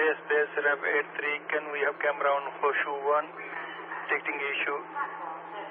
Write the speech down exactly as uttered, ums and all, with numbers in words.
base, base, rep eight three, can we have camera on Horseshoe one, detecting issue?